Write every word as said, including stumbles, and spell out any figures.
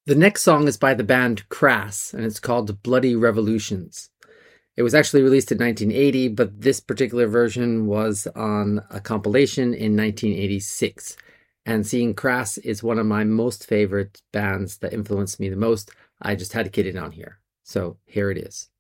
The next song is by the band Crass, and it's called Bloody Revolutions. It was actually released in nineteen eighty, but this particular version was on a compilation in nineteen eighty-six. And seeing Crass is one of my most favorite bands that influenced me the most. I just had to get it on here. So here it is.